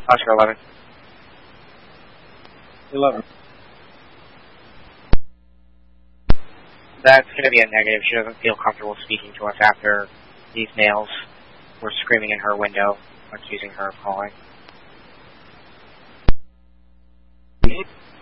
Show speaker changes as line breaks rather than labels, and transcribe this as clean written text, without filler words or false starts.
Oscar 11.
11.
That's going to be a negative. She doesn't feel comfortable speaking to us after these males were screaming in her window, accusing her of calling.